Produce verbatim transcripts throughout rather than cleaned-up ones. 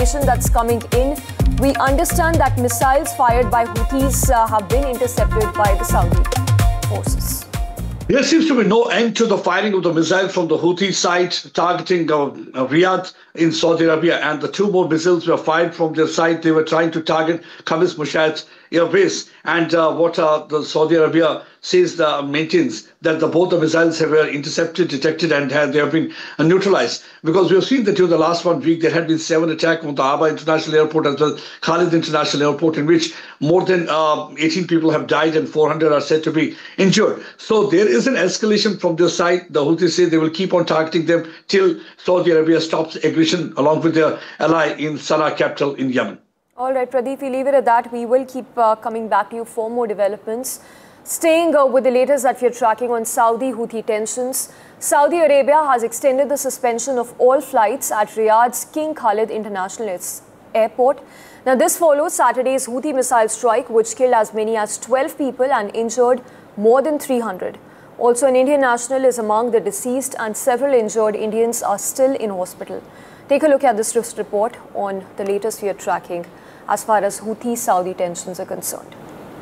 That's coming in. We understand that missiles fired by Houthis uh, have been intercepted by the Saudi forces. There seems to be no end to the firing of the missile from the Houthi side targeting uh, Riyadh in Saudi Arabia, and the two more missiles were fired from their side. They were trying to target Khamis Mushat Air Base, and uh, what uh, the Saudi Arabia says uh, maintains that the, both the missiles have been intercepted, detected, and have, they have been uh, neutralized. Because we have seen that during the last one week, there had been seven attacks on the Aba International Airport as well as Khalid International Airport, in which more than uh, eighteen people have died and four hundred are said to be injured. So there is an escalation from their side. The Houthis say they will keep on targeting them till Saudi Arabia stops aggression along with their ally in Sana'a capital in Yemen. All right, Pradeep, we leave it at that. We will keep uh, coming back to you for more developments. Staying uh, with the latest that we are tracking on Saudi-Houthi tensions, Saudi Arabia has extended the suspension of all flights at Riyadh's King Khalid International Airport. Now, this follows Saturday's Houthi missile strike, which killed as many as twelve people and injured more than three hundred. Also, an Indian national is among the deceased, and several injured Indians are still in hospital. Take a look at this report on the latest we are tracking as far as Houthi-Saudi tensions are concerned.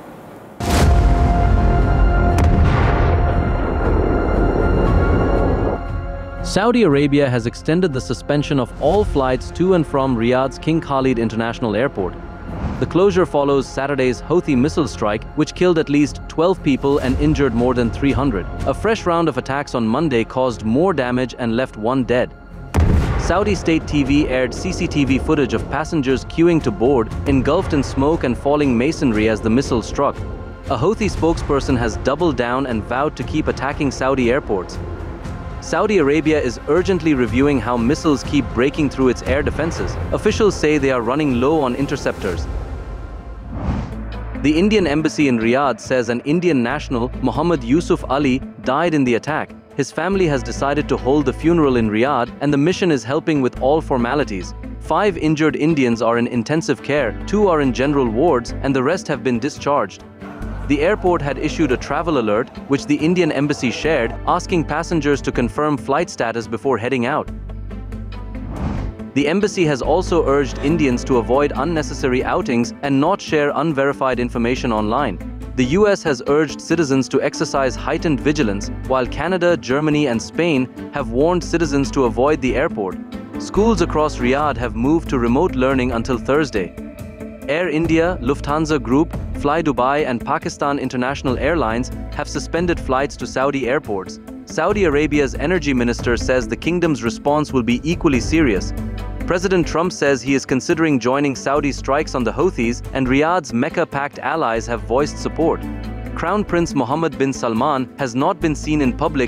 Saudi Arabia has extended the suspension of all flights to and from Riyadh's King Khalid International Airport. The closure follows Saturday's Houthi missile strike, which killed at least twelve people and injured more than three hundred. A fresh round of attacks on Monday caused more damage and left one dead. Saudi state T V aired C C T V footage of passengers queuing to board, engulfed in smoke and falling masonry as the missile struck. A Houthi spokesperson has doubled down and vowed to keep attacking Saudi airports. Saudi Arabia is urgently reviewing how missiles keep breaking through its air defenses. Officials say they are running low on interceptors. The Indian embassy in Riyadh says an Indian national, Muhammad Yusuf Ali, died in the attack. His family has decided to hold the funeral in Riyadh, and the mission is helping with all formalities. Five injured Indians are in intensive care, two are in general wards, and the rest have been discharged. The airport had issued a travel alert, which the Indian embassy shared, asking passengers to confirm flight status before heading out. The embassy has also urged Indians to avoid unnecessary outings and not share unverified information online. The U S has urged citizens to exercise heightened vigilance, while Canada, Germany, and Spain have warned citizens to avoid the airport. Schools across Riyadh have moved to remote learning until Thursday. Air India, Lufthansa Group, Fly Dubai, and Pakistan International Airlines have suspended flights to Saudi airports. Saudi Arabia's energy minister says the kingdom's response will be equally serious. President Trump says he is considering joining Saudi strikes on the Houthis, and Riyadh's Mecca-packed allies have voiced support. Crown Prince Mohammed bin Salman has not been seen in public